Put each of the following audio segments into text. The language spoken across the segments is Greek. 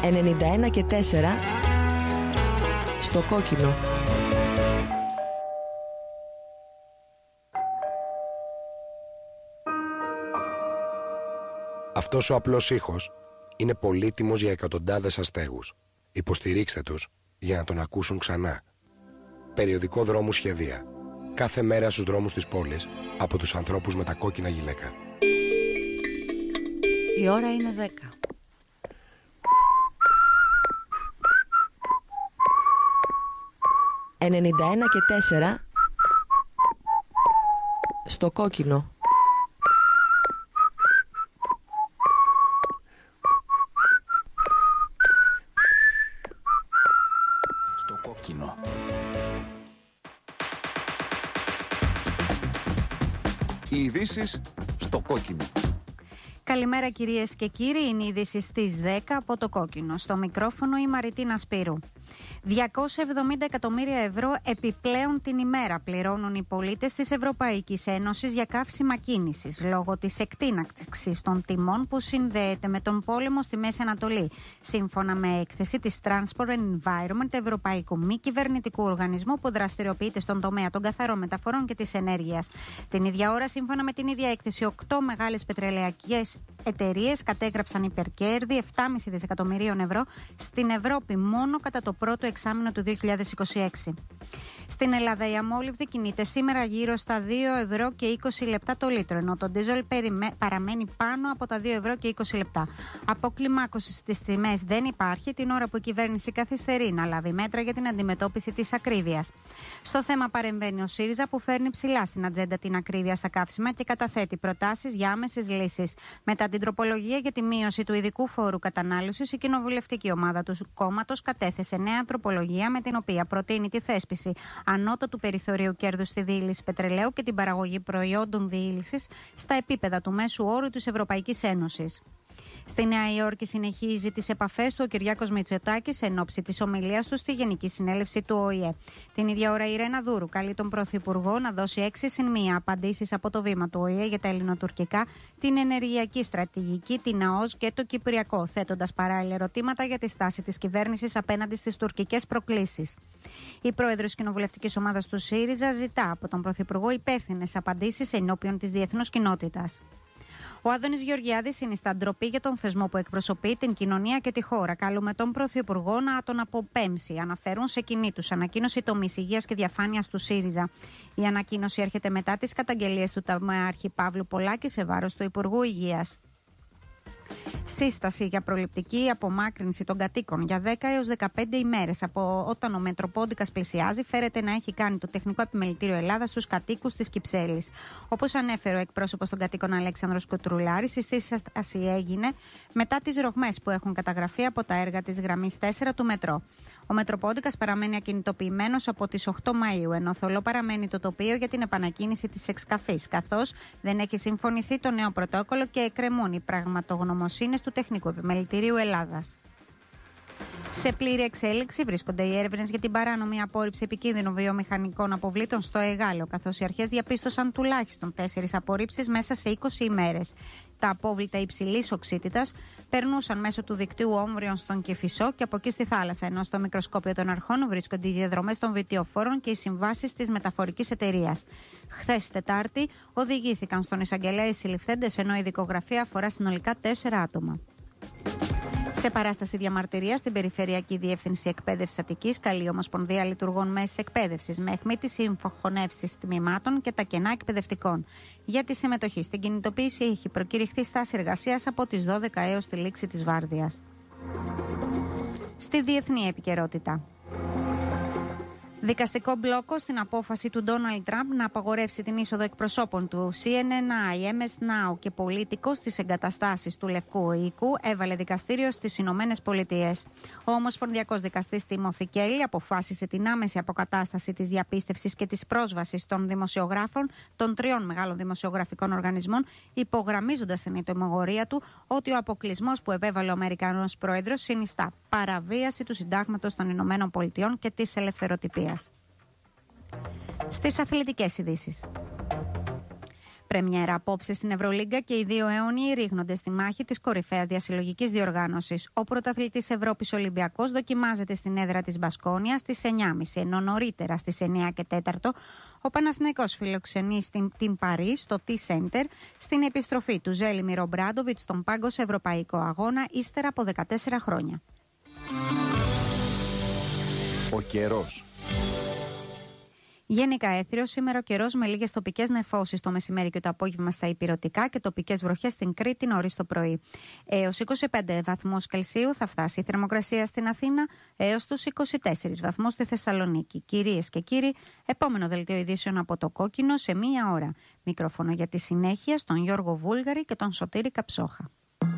91 και 4 στο κόκκινο. Αυτός ο απλός ήχος είναι πολύτιμος για εκατοντάδες αστέγους. Υποστηρίξτε τους για να τον ακούσουν ξανά. Περιοδικό Δρόμου Σχεδία. Κάθε μέρα στους δρόμους της πόλης από τους ανθρώπους με τα κόκκινα γυλαίκα. Η ώρα είναι 10. «91 και 4 στο κόκκινο». Στο κόκκινο. Οι ειδήσεις στο κόκκινο. Καλημέρα κυρίες και κύριοι, είναι η είδηση στις 10 από το κόκκινο. Στο μικρόφωνο η Μαριτίνα Σπύρου. 270 εκατομμύρια ευρώ επιπλέον την ημέρα πληρώνουν οι πολίτες της Ευρωπαϊκής Ένωσης για καύσιμα κίνησης λόγω της εκτείναξης των τιμών που συνδέεται με τον πόλεμο στη Μέση Ανατολή. Σύμφωνα με έκθεση της Transport and Environment, ευρωπαϊκού μη κυβερνητικού οργανισμού που δραστηριοποιείται στον τομέα των καθαρών μεταφορών και της ενέργειας. Την ίδια ώρα, σύμφωνα με την ίδια έκθεση, 8 μεγάλες πετρελαϊκές εταιρείες κατέγραψαν υπερκέρδη 7,5 δισεκατομμυρίων ευρώ στην Ευρώπη μόνο κατά το πρώτο εξάμηνο του 2026. Στην Ελλάδα η αμόλυβδη κινείται σήμερα γύρω στα 2 ευρώ και 20 λεπτά το λίτρο, ενώ το ντίζελ παραμένει πάνω από τα 2 ευρώ και 20 λεπτά. Αποκλιμάκωση στις τιμές δεν υπάρχει, την ώρα που η κυβέρνηση καθυστερεί να λάβει μέτρα για την αντιμετώπιση της ακρίβειας. Στο θέμα παρεμβαίνει ο ΣΥΡΙΖΑ, που φέρνει ψηλά στην ατζέντα την ακρίβεια στα καύσιμα και καταθέτει προτάσεις για άμεσες λύσεις. Μετά την τροπολογία για τη μείωση του ειδικού φόρου κατανάλωσης, η κοινοβουλευτική ομάδα του κόμματος κατέθεσε νέα τροπολογία με την οποία προτείνει τη θέσπιση ανώτατου περιθωρίου κέρδους στη διήλυση πετρελαίου και την παραγωγή προϊόντων διήλυσης στα επίπεδα του μέσου όρου της Ευρωπαϊκής Ένωσης. Στη Νέα Υόρκη συνεχίζει τις επαφές του ο Κυριάκος Μητσοτάκης εν ώψη της ομιλίας του στη Γενική Συνέλευση του ΟΗΕ. Την ίδια ώρα η Ρένα Δούρου καλεί τον Πρωθυπουργό να δώσει 6+1 απαντήσεις από το βήμα του ΟΗΕ για τα ελληνοτουρκικά, την ενεργειακή στρατηγική, την ΑΟΣ και το Κυπριακό, θέτοντας παράλληλα ερωτήματα για τη στάση της κυβέρνησης απέναντι στις τουρκικές προκλήσεις. Η πρόεδρος κοινοβουλευτικής ομάδας του ΣΥΡΙΖΑ ζητά από τον Πρωθυπουργό υπεύθυνες απαντήσεις ενώπιον της διεθνούς κοινότητας. Ο Άδωνης Γεωργιάδης συνιστά ντροπή για τον θεσμό που εκπροσωπεί την κοινωνία και τη χώρα. Καλούμε τον Πρωθυπουργό να τον αποπέμψει, αναφέρουν σε κοινή τους ανακοίνωση τομείς υγείας και διαφάνειας του ΣΥΡΙΖΑ. Η ανακοίνωση έρχεται μετά τις καταγγελίες του Ταμεάρχη Παύλου Πολάκη σε βάρος του Υπουργού Υγείας. Σύσταση για προληπτική απομάκρυνση των κατοίκων για 10 έως 15 ημέρες από όταν ο Μετροπόντικας πλησιάζει, φέρεται να έχει κάνει το Τεχνικό Επιμελητήριο Ελλάδας στους κατοίκους της Κυψέλης. Όπως ανέφερε ο εκπρόσωπος των κατοίκων Αλέξανδρος Κουτρουλάρης, η σύσταση έγινε μετά τις ρογμές που έχουν καταγραφεί από τα έργα της γραμμής 4 του μετρό. Ο Μετροπόντικας παραμένει ακινητοποιημένος από τις 8 Μαΐου, ενώ θολό παραμένει το τοπίο για την επανακίνηση της εξκαφής, καθώς δεν έχει συμφωνηθεί το νέο πρωτόκολλο και εκκρεμούν οι πραγματογνωμοσύνες του Τεχνικού Επιμελητηρίου Ελλάδας. Σε πλήρη εξέλιξη βρίσκονται οι έρευνες για την παράνομη απόρριψη επικίνδυνων βιομηχανικών αποβλήτων στο Εγάλεο, καθώς οι αρχές διαπίστωσαν τουλάχιστον 4 απορρίψεις μέσα σε 20 ημέρες. Τα απόβλητα υψηλής οξύτητας περνούσαν μέσω του δικτύου όμβριων στον Κηφισό και από εκεί στη θάλασσα, ενώ στο μικροσκόπιο των αρχών βρίσκονται οι διαδρομές των βιτιοφόρων και οι συμβάσεις της μεταφορικής εταιρείας. Χθες Τετάρτη οδηγήθηκαν στον εισαγγελέα οι συλληφθέντες, ενώ η δικογραφία αφορά συνολικά 4 άτομα. Σε παράσταση διαμαρτυρίας στην Περιφερειακή Διεύθυνση Εκπαίδευσης Αττικής, καλεί η Ομοσπονδία Λειτουργών Μέσης Εκπαίδευσης με αιχμή τις συμφωνεύσεις τμήματων και τα κενά εκπαιδευτικών. Για τη συμμετοχή στην κινητοποίηση έχει προκηρυχθεί στάση εργασίας από τις 12 έως τη λήξη της βάρδιας. Στη διεθνή επικαιρότητα. Δικαστικό μπλόκο στην απόφαση του Ντόναλντ Τραμπ να απαγορεύσει την είσοδο εκπροσώπων του CNN, MS Now και Πολιτικό στις εγκαταστάσεις του Λευκού Οίκου έβαλε δικαστήριο στις Ηνωμένες Πολιτείες. Ο Ομοσπονδιακός Δικαστής Τίμοθι Κέλλι αποφάσισε την άμεση αποκατάσταση της διαπίστευσης και της πρόσβασης των δημοσιογράφων των 3 μεγάλων δημοσιογραφικών οργανισμών, υπογραμμίζοντας στην ηττημογορία του ότι ο αποκλεισμός που επέβαλε ο Αμερικανός Πρόεδρος συνιστά παραβίαση του Συντάγματος των Ηνωμένων Πολιτειών και της ελευθεροτυπίας. Στις αθλητικές ειδήσεις. Πρεμιέρα απόψε στην Ευρωλίγκα και οι δύο αιώνιοι ρίχνονται στη μάχη της κορυφαίας διασυλλογικής διοργάνωσης. Ο πρωταθλητής Ευρώπης Ολυμπιακός δοκιμάζεται στην έδρα της Μπασκόνια στις 9.30, ενώ νωρίτερα στις 9 και 4 ο Παναθηναϊκός φιλοξενεί στην Team Paris στο T-Center στην επιστροφή του Ζέλιμιρ Ομπράντοβιτς στον πάγκο σε ευρωπαϊκό αγώνα ύστερα από 14 χρόνια. Ο καιρός. Γενικά έθριος, σήμερα ο καιρός με λίγες τοπικές νεφώσεις το μεσημέρι και το απόγευμα στα ηπειρωτικά και τοπικές βροχές στην Κρήτη νωρίς το πρωί. Έως 25 βαθμούς Κελσίου θα φτάσει η θερμοκρασία στην Αθήνα, έως τους 24 βαθμούς στη Θεσσαλονίκη. Κυρίες και κύριοι, επόμενο δελτίο ειδήσεων από το Κόκκινο σε μία ώρα. Μικρόφωνο για τη συνέχεια στον Γιώργο Βούλγαρη και τον Σωτήρη Καψόχα.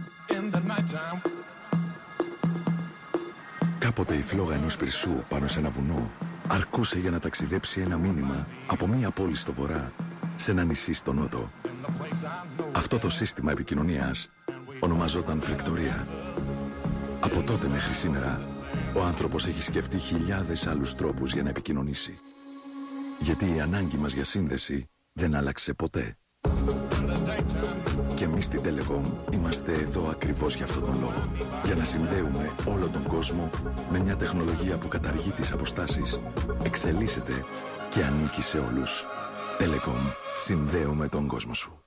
Κάποτε η φλόγα ενός πυρσού πάνω σε ένα βουνό αρκούσε για να ταξιδέψει ένα μήνυμα από μία πόλη στο βορρά σε ένα νησί στο νότο. Αυτό το σύστημα επικοινωνίας ονομαζόταν φρεκτορία. Από τότε μέχρι σήμερα, ο άνθρωπος έχει σκεφτεί χιλιάδες άλλους τρόπους για να επικοινωνήσει. Γιατί η ανάγκη μας για σύνδεση δεν άλλαξε ποτέ. Και εμείς στην Telecom είμαστε εδώ ακριβώς για αυτόν τον λόγο. Για να συνδέουμε όλο τον κόσμο με μια τεχνολογία που καταργεί τις αποστάσεις, εξελίσσεται και ανήκει σε όλους. Telecom. Συνδέουμε τον κόσμο σου.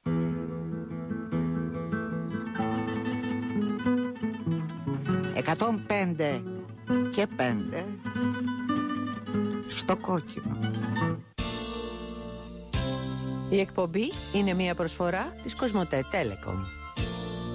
«105 και 5 στο Κόκκινο». Η εκπομπή είναι μια προσφορά της Κοσμοτέ Telecom.